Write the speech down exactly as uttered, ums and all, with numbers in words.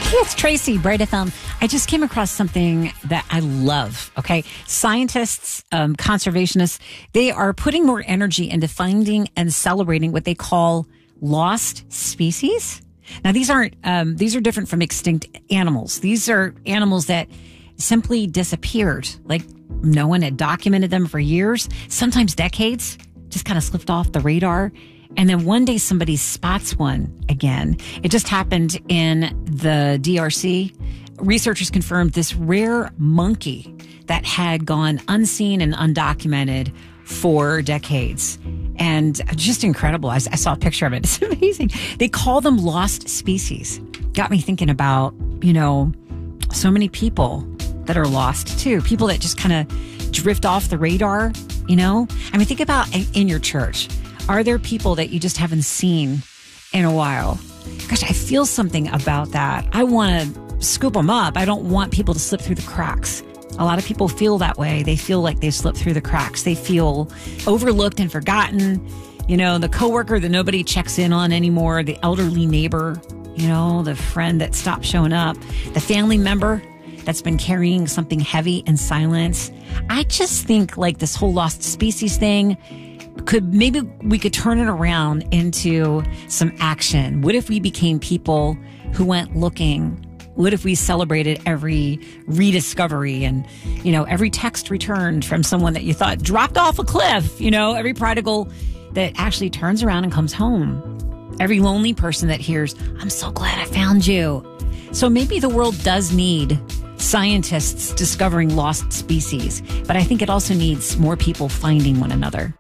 Hey, it's Tracy, Bright F M. I just came across something that I love, okay? Scientists, um, conservationists, they are putting more energy into finding and celebrating what they call lost species. Now, these aren't, um, these are different from extinct animals. These are animals that simply disappeared. Like, no one had documented them for years, sometimes decades, just kind of slipped off the radar. And then one day somebody spots one again. It just happened in the D R C. Researchers confirmed this rare monkey that had gone unseen and undocumented for decades. And just incredible. I, I saw a picture of it. It's amazing. They call them lost species. Got me thinking about, you know, so many people that are lost too. People that just kind of drift off the radar, you know? I mean, think about in your church. Are there people that you just haven't seen in a while? Gosh, I feel something about that. I want to scoop them up. I don't want people to slip through the cracks. A lot of people feel that way. They feel like they slipped through the cracks. They feel overlooked and forgotten. You know, the coworker that nobody checks in on anymore, the elderly neighbor, you know, the friend that stopped showing up, the family member that's been carrying something heavy in silence. I just think like this whole lost species thing, could maybe we could turn it around into some action. What if we became people who went looking? What if we celebrated every rediscovery and, you know, every text returned from someone that you thought dropped off a cliff, you know, every prodigal that actually turns around and comes home, every lonely person that hears, I'm so glad I found you. So maybe the world does need scientists discovering lost species, but I think it also needs more people finding one another.